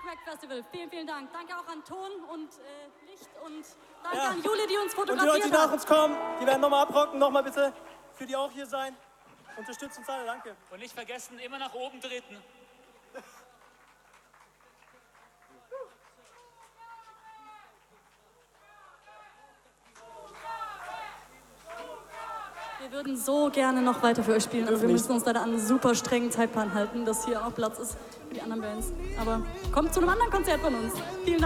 Crack Festival. Vielen, vielen Dank. Danke auch an Ton und Licht und danke an Jule, die uns fotografiert und die Leute, die nach uns kommen, die werden nochmal abrocken. Nochmal bitte für die auch hier sein. Unterstützt uns alle, danke. Und nicht vergessen, immer nach oben treten. Wir würden so gerne noch weiter für euch spielen, aber wir müssen uns leider an einen super strengen Zeitplan halten, dass hier auch Platz ist für die anderen Bands. Aber kommt zu einem anderen Konzert von uns. Vielen Dank.